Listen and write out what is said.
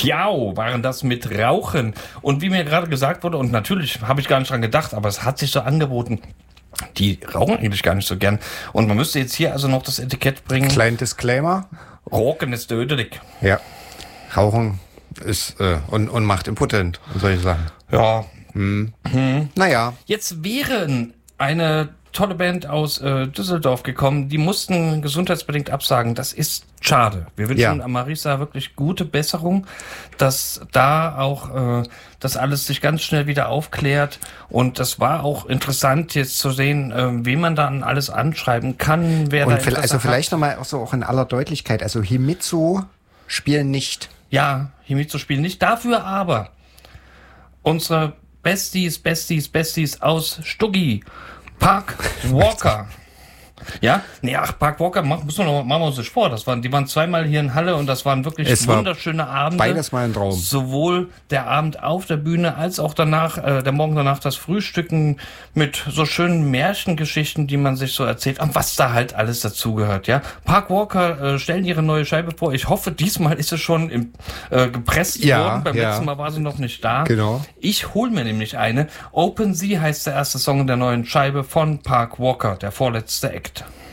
Piau waren das mit Rauchen. Und wie mir gerade gesagt wurde, und natürlich habe ich gar nicht dran gedacht, aber es hat sich so angeboten, die rauchen eigentlich gar nicht so gern. Und man müsste jetzt hier also noch das Etikett bringen. Kleinen Disclaimer. Rocken ist tödlich. Ja. Rauchen ist und macht impotent und solche Sachen. Ja. Naja. Jetzt wären eine tolle Band aus Düsseldorf gekommen, die mussten gesundheitsbedingt absagen. Das ist schade. Wir wünschen Marisa wirklich gute Besserung, dass da auch das alles sich ganz schnell wieder aufklärt. Und das war auch interessant jetzt zu sehen, wen man dann alles anschreiben kann. Wer Und da vielleicht nochmal auch in aller Deutlichkeit. Also Himitsu spielen nicht. Ja, Himitsu spielen nicht. Dafür aber unsere Besties aus Stuggi. Park Walker. Ja? Nee, Park Walker, machen wir uns nicht vor. Die waren zweimal hier in Halle und das waren wirklich wunderschöne Abende. Beides mal ein Traum. Sowohl der Abend auf der Bühne als auch danach, der Morgen danach das Frühstücken mit so schönen Märchengeschichten, die man sich so erzählt, und was da halt alles dazugehört, ja. Park Walker stellen ihre neue Scheibe vor. Ich hoffe, diesmal ist es schon gepresst worden. Beim letzten Mal war sie noch nicht da. Genau. Ich hole mir nämlich eine. Open Sea heißt der erste Song der neuen Scheibe von Park Walker, der vorletzte Act.